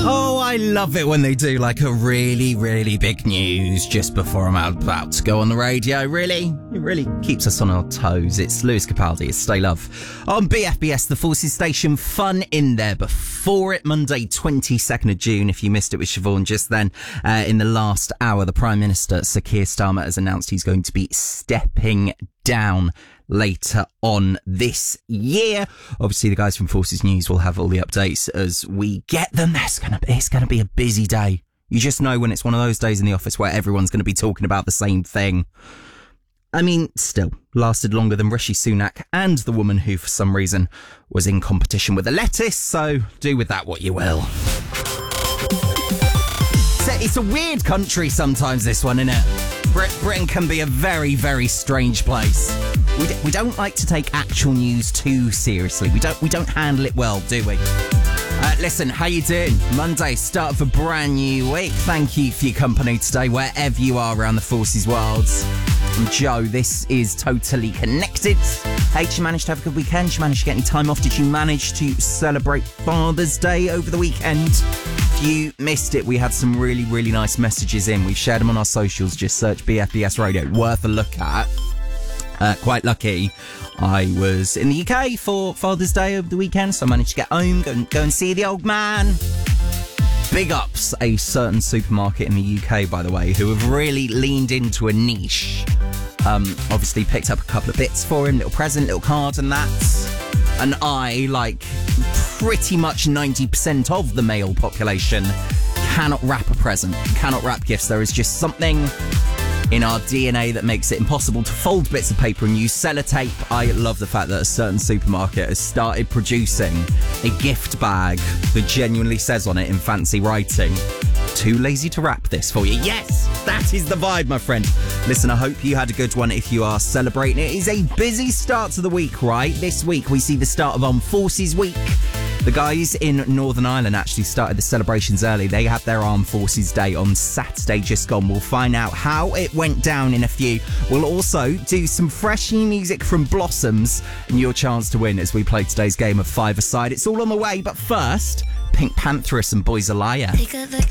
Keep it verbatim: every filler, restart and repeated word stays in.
Oh, I love it when they do like a really, really big news just before I'm about to go on the radio. Really? It really keeps us on our toes. It's Lewis Capaldi. It's Stay Love. On B F B S, the Forces Station, fun in there before it. Monday, twenty-second of June. If you missed it with Siobhan just then, uh, in the last hour, the Prime Minister, Sir Keir Starmer, has announced he's going to be stepping down later on this year. Obviously, the guys from Forces News will have all the updates as we get them. That's gonna be, it's going to be a busy day. You just know when it's one of those days in the office where everyone's going to be talking about the same thing. I mean, still, lasted longer than Rishi Sunak and the woman who, for some reason, was in competition with a lettuce, so do with that what you will. It's a weird country sometimes, this one, isn't it? Brit- Britain can be a very, very strange place. We, d- we don't like to take actual news too seriously. We don't we don't handle it well, do we? Uh, listen, how you doing? Monday, start of a brand new week. Thank you for your company today, wherever you are around the Forces world. I'm Joe. This is Totally Connected. Hey, did you manage to have a good weekend? Did you manage to get any time off? Did you manage to celebrate Father's Day over the weekend? If you missed it, we had some really, really nice messages in. We've shared them on our socials. Just search B F B S Radio. Worth a look at. Uh, quite lucky. I was in the U K for Father's Day over the weekend, so I managed to get home, go and, go and see the old man. Big ups a certain supermarket in the U K, by the way, who have really leaned into a niche. Um, obviously picked up a couple of bits for him, little present, little card and that. And I, like pretty much ninety percent of the male population, cannot wrap a present, cannot wrap gifts. There is just something in our D N A that makes it impossible to fold bits of paper and use sellotape. I love the fact that a certain supermarket has started producing a gift bag that genuinely says on it in fancy writing, "Too lazy to wrap this for you." Yes, that is the vibe, my friend. Listen, I hope you had a good one if you are celebrating. It is a busy start to the week, right? This week we see the start of Armed Forces Week. The guys in Northern Ireland actually started the celebrations early. They had their Armed Forces Day on Saturday just gone. We'll find out how it went down in a few. We'll also do some fresh new music from Blossoms and your chance to win as we play today's game of Five-A-Side. It's all on the way, but first, Pink Pantheress and Boys a Liar. Pick up the